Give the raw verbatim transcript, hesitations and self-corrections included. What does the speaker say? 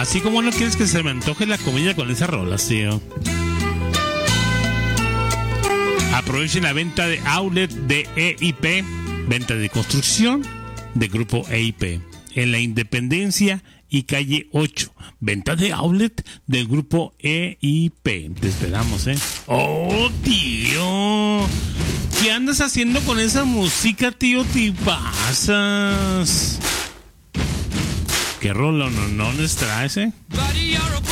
Así como no quieres que se me antoje la comida con esas rolas, tío. Aprovechen la venta de outlet de E I P, venta de construcción de Grupo E I P, en la Independencia y calle ocho. Venta de outlet del Grupo E I P. Te esperamos, ¿eh? ¡Oh, tío! ¿Qué andas haciendo con esa música, tío? Te pasas. ¿Qué rollo no, no les traes, eh?